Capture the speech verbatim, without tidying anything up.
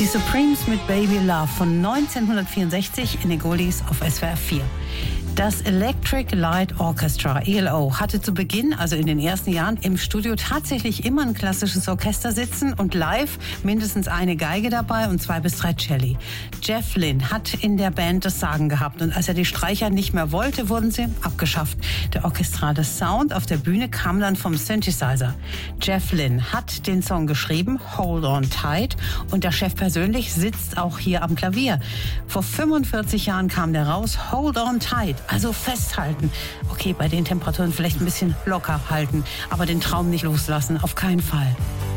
Die Supremes mit Baby Love von neunzehnhundertvierundsechzig in den Goldies auf S W R vier. Das Electric Light Orchestra, E L O, hatte zu Beginn, also in den ersten Jahren, im Studio tatsächlich immer ein klassisches Orchester sitzen und live mindestens eine Geige dabei und zwei bis drei Celli. Jeff Lynne hat in der Band das Sagen gehabt und als er die Streicher nicht mehr wollte, wurden sie abgeschafft. Der orchestrale Sound auf der Bühne kam dann vom Synthesizer. Jeff Lynne hat den Song geschrieben, Hold On Tight, und der Chef persönlich sitzt auch hier am Klavier. Vor fünfundvierzig Jahren kam der raus, Hold On Tight. Also festhalten. Okay, bei den Temperaturen vielleicht ein bisschen locker halten, aber den Traum nicht loslassen, auf keinen Fall.